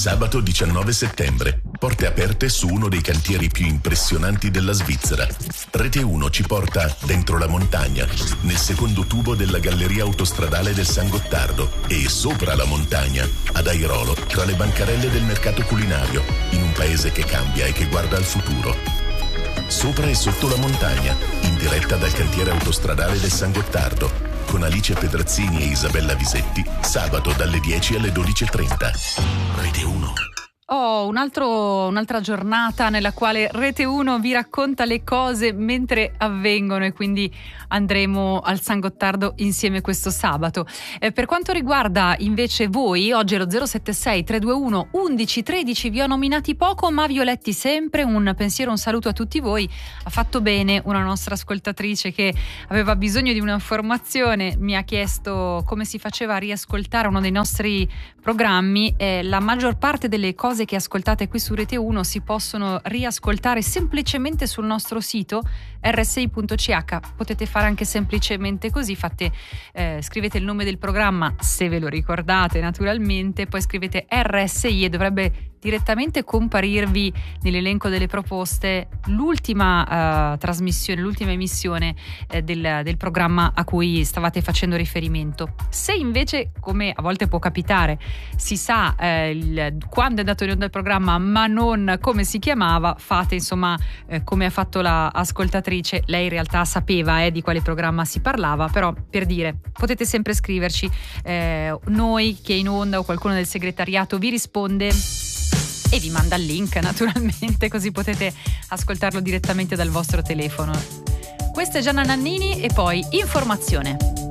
Sabato 19 settembre, porte aperte su uno dei cantieri più impressionanti della Svizzera. Rete 1 ci porta dentro la montagna, nel secondo tubo della galleria autostradale del San Gottardo e sopra la montagna, ad Airolo, tra le bancarelle del mercato culinario, in un paese che cambia e che guarda al futuro. Sopra e sotto la montagna, in diretta dal cantiere autostradale del San Gottardo, con Alice Pedrazzini e Isabella Visetti, sabato dalle 10 alle 12:30. Rete 1. Un'altra giornata nella quale Rete 1 vi racconta le cose mentre avvengono, e quindi andremo al San Gottardo insieme questo sabato. Per quanto riguarda invece voi, oggi è lo 076 321 1113, vi ho nominati poco ma vi ho letti sempre. Un pensiero, un saluto a tutti voi. Ha fatto bene una nostra ascoltatrice che aveva bisogno di un'informazione, mi ha chiesto come si faceva a riascoltare uno dei nostri programmi. La maggior parte delle cose che ascoltate qui su Rete 1 si possono riascoltare semplicemente sul nostro sito rsi.ch. potete fare anche semplicemente così, scrivete il nome del programma se ve lo ricordate naturalmente, poi scrivete RSI e dovrebbe direttamente comparirvi nell'elenco delle proposte l'ultima trasmissione, l'ultima emissione del programma a cui stavate facendo riferimento. Se invece, come a volte può capitare, si sa quando è andato in onda il programma ma non come si chiamava, fate insomma come ha fatto l'ascoltatrice. Lei in realtà sapeva di quale programma si parlava, però per dire, potete sempre scriverci, noi che è in onda o qualcuno del segretariato vi risponde e vi manda il link naturalmente, così potete ascoltarlo direttamente dal vostro telefono. Questa è Gianna Nannini e poi informazione.